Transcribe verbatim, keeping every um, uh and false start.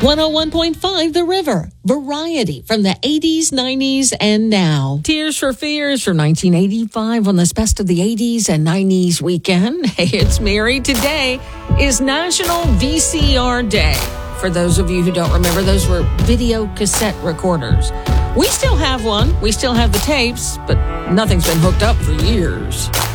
one oh one point five The River. Variety from the eighties, nineties, and now. Tears for Fears from nineteen eighty-five on this Best of the eighties and nineties weekend. Hey, it's Mary. Today is National V C R Day. For those of you who don't remember, those were video cassette recorders. We still have one. We still have the tapes, but nothing's been hooked up for years.